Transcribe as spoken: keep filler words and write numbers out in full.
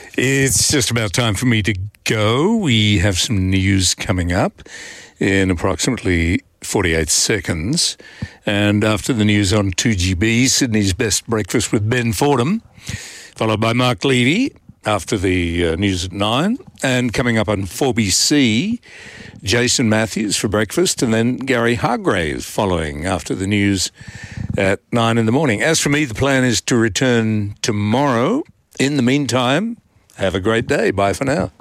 It's just about time for me to go. We have some news coming up in approximately forty-eight seconds. And after the news on two G B, Sydney's Best Breakfast with Ben Fordham, followed by Mark Levy after the uh, news at nine. And coming up on four B C, Jason Matthews for breakfast, and then Gary Hargrave following after the news at nine in the morning. As for me, the plan is to return tomorrow. In the meantime, have a great day. Bye for now.